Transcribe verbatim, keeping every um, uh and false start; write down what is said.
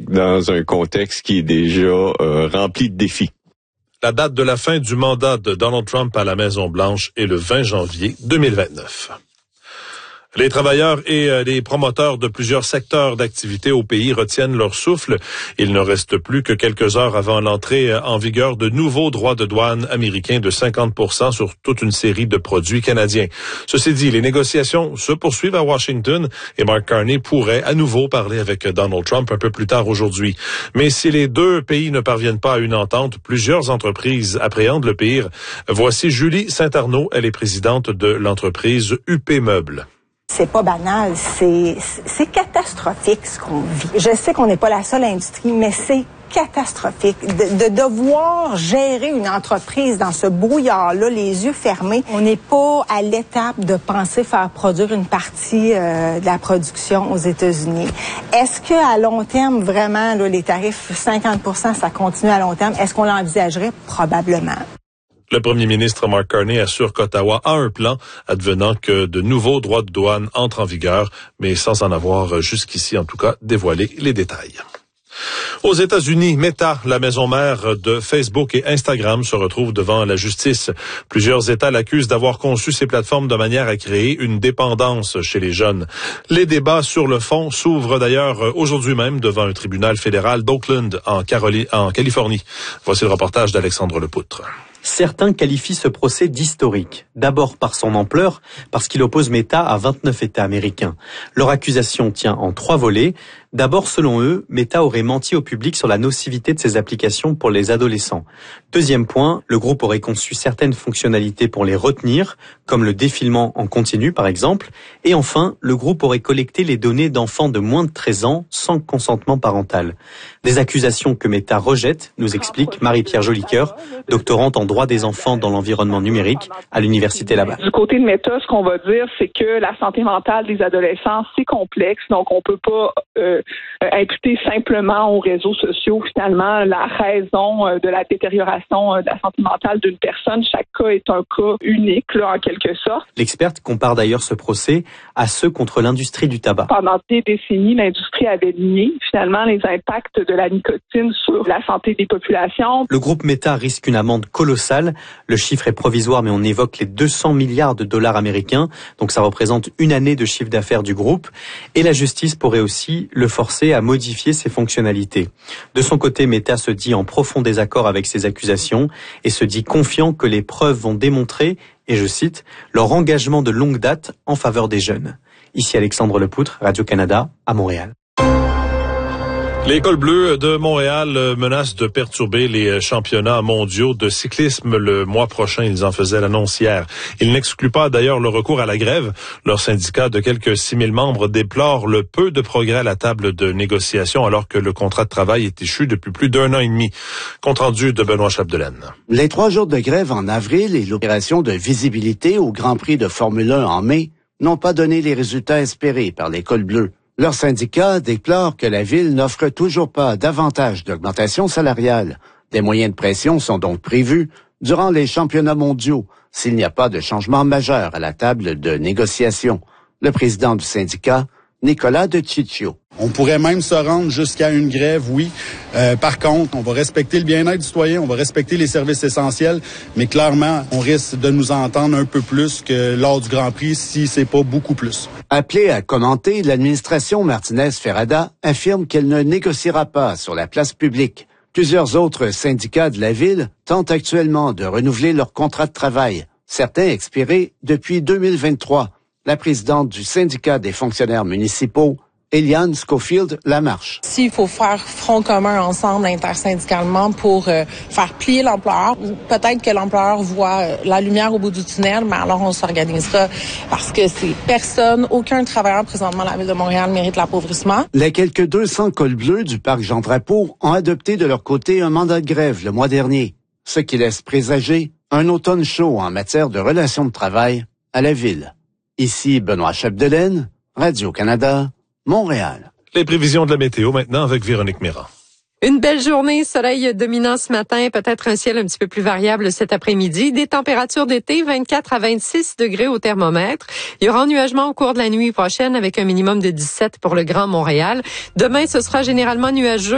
dans un contexte qui est déjà euh, rempli de défis. La date de la fin du mandat de Donald Trump à la Maison-Blanche est le vingt janvier deux mille vingt-neuf. Les travailleurs et euh, les promoteurs de plusieurs secteurs d'activité au pays retiennent leur souffle. Il ne reste plus que quelques heures avant l'entrée en vigueur de nouveaux droits de douane américains de cinquante pour cent sur toute une série de produits canadiens. Ceci dit, les négociations se poursuivent à Washington et Mark Carney pourrait à nouveau parler avec Donald Trump un peu plus tard aujourd'hui. Mais si les deux pays ne parviennent pas à une entente, plusieurs entreprises appréhendent le pire. Voici Julie Saint-Arnaud, elle est présidente de l'entreprise U P Meubles. C'est pas banal, c'est c'est catastrophique ce qu'on vit. Je sais qu'on n'est pas la seule industrie, mais c'est catastrophique de, de devoir gérer une entreprise dans ce brouillard-là, les yeux fermés. On n'est pas à l'étape de penser faire produire une partie euh, de la production aux États-Unis. Est-ce que à long terme, vraiment, là, les tarifs cinquante pour cent, ça continue à long terme? Est-ce qu'on l'envisagerait? Probablement. Le premier ministre Mark Carney assure qu'Ottawa a un plan advenant que de nouveaux droits de douane entrent en vigueur, mais sans en avoir jusqu'ici, en tout cas, dévoilé les détails. Aux États-Unis, Meta, la maison mère de Facebook et Instagram, se retrouve devant la justice. Plusieurs États l'accusent d'avoir conçu ces plateformes de manière à créer une dépendance chez les jeunes. Les débats sur le fond s'ouvrent d'ailleurs aujourd'hui même devant un tribunal fédéral d'Oakland, en, Caroli- en Californie. Voici le reportage d'Alexandre Lepoutre. Certains qualifient ce procès d'historique, d'abord par son ampleur, parce qu'il oppose Meta à vingt-neuf États américains. Leur accusation tient en trois volets. D'abord, selon eux, Meta aurait menti au public sur la nocivité de ses applications pour les adolescents. Deuxième point, le groupe aurait conçu certaines fonctionnalités pour les retenir, comme le défilement en continu par exemple. Et enfin, le groupe aurait collecté les données d'enfants de moins de treize ans sans consentement parental. Des accusations que Meta rejette, nous explique Marie-Pierre Jolicoeur, doctorante en droit des enfants dans l'environnement numérique à l'université Laval. Du côté de Meta, ce qu'on va dire, c'est que la santé mentale des adolescents, c'est complexe, donc on peut pas euh, imputer simplement aux réseaux sociaux finalement la raison euh, de la détérioration euh, de la santé mentale d'une personne. Chaque cas est un cas unique, là, en quelque sorte. L'experte compare d'ailleurs ce procès à ceux contre l'industrie du tabac. Pendant des décennies, l'industrie avait nié finalement les impacts de la nicotine sur la santé des populations. Le groupe Meta risque une amende colossale. Le chiffre est provisoire, mais on évoque les deux cents milliards de dollars américains. Donc ça représente une année de chiffre d'affaires du groupe. Et la justice pourrait aussi le forcer à modifier ses fonctionnalités. De son côté, Meta se dit en profond désaccord avec ces accusations et se dit confiant que les preuves vont démontrer, et je cite, leur engagement de longue date en faveur des jeunes. Ici Alexandre Lepoutre, Radio-Canada, à Montréal. Les cols bleus de Montréal menacent de perturber les championnats mondiaux de cyclisme le mois prochain. Ils en faisaient l'annonce hier. Ils n'excluent pas d'ailleurs le recours à la grève. Leur syndicat de quelques six mille membres déplore le peu de progrès à la table de négociation alors que le contrat de travail est échu depuis plus d'un an et demi. Compte rendu de Benoît Chapdelaine. Les trois jours de grève en avril et l'opération de visibilité au Grand Prix de Formule un en mai n'ont pas donné les résultats espérés par les cols bleus. Leur syndicat déplore que la Ville n'offre toujours pas davantage d'augmentation salariale. Des moyens de pression sont donc prévus durant les championnats mondiaux s'il n'y a pas de changement majeur à la table de négociation. Le président du syndicat, Nicolas de Ciccio. On pourrait même se rendre jusqu'à une grève, oui. Euh, par contre, on va respecter le bien-être du citoyen, on va respecter les services essentiels, mais clairement, on risque de nous entendre un peu plus que lors du Grand Prix, si c'est pas beaucoup plus. Appelée à commenter, l'administration Martinez-Ferrada affirme qu'elle ne négociera pas sur la place publique. Plusieurs autres syndicats de la ville tentent actuellement de renouveler leur contrat de travail, certains expirés depuis deux mille vingt-trois. La présidente du syndicat des fonctionnaires municipaux, Eliane Schofield Lamarche. S'il faut faire front commun ensemble intersyndicalement pour euh, faire plier l'employeur, peut-être que l'employeur voit euh, la lumière au bout du tunnel, mais alors on s'organisera parce que c'est personne, aucun travailleur présentement à la Ville de Montréal mérite l'appauvrissement. Les quelques deux cents cols bleus du parc Jean-Drapeau ont adopté de leur côté un mandat de grève le mois dernier, ce qui laisse présager un automne chaud en matière de relations de travail à la Ville. Ici Benoît Chapdelaine, Radio-Canada, Montréal. Les prévisions de la météo maintenant avec Véronique Méran. Une belle journée, soleil dominant ce matin, peut-être un ciel un petit peu plus variable cet après-midi. Des températures d'été, vingt-quatre à vingt-six degrés au thermomètre. Il y aura ennuagement au cours de la nuit prochaine avec un minimum de dix-sept pour le Grand Montréal. Demain, ce sera généralement nuageux.